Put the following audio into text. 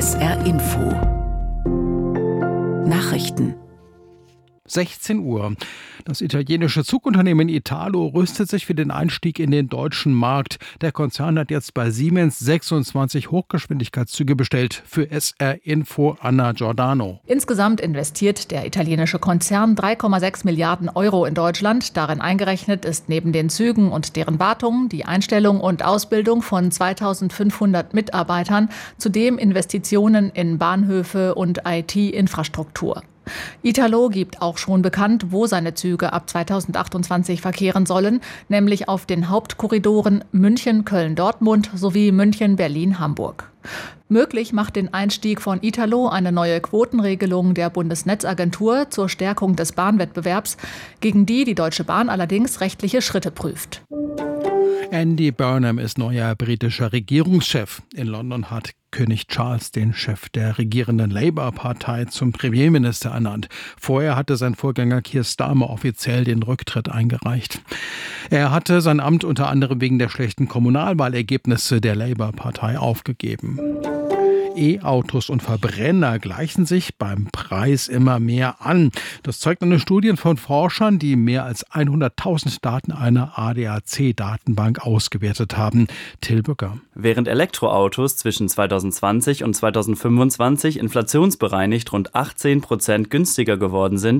SR Info Nachrichten 16 Uhr. Das italienische Zugunternehmen Italo rüstet sich für den Einstieg in den deutschen Markt. Der Konzern hat jetzt bei Siemens 26 Hochgeschwindigkeitszüge bestellt. Für SR Info Anna Giordano. Insgesamt investiert der italienische Konzern 3,6 Milliarden Euro in Deutschland. Darin eingerechnet ist neben den Zügen und deren Wartung die Einstellung und Ausbildung von 2500 Mitarbeitern, zudem Investitionen in Bahnhöfe und IT-Infrastruktur. Italo gibt auch schon bekannt, wo seine Züge ab 2028 verkehren sollen, nämlich auf den Hauptkorridoren München, Köln, Dortmund sowie München, Berlin, Hamburg. Möglich macht den Einstieg von Italo eine neue Quotenregelung der Bundesnetzagentur zur Stärkung des Bahnwettbewerbs, gegen die Deutsche Bahn allerdings rechtliche Schritte prüft. Andy Burnham ist neuer britischer Regierungschef. In London hat König Charles den Chef der regierenden Labour-Partei zum Premierminister ernannt. Vorher hatte sein Vorgänger Keir Starmer offiziell den Rücktritt eingereicht. Er hatte sein Amt unter anderem wegen der schlechten Kommunalwahlergebnisse der Labour-Partei aufgegeben. E-Autos und Verbrenner gleichen sich beim Preis immer mehr an. Das zeugt eine Studie von Forschern, die mehr als 100.000 Daten einer ADAC-Datenbank ausgewertet haben. Till Bücker. Während Elektroautos zwischen 2020 und 2025 inflationsbereinigt rund 18% günstiger geworden sind,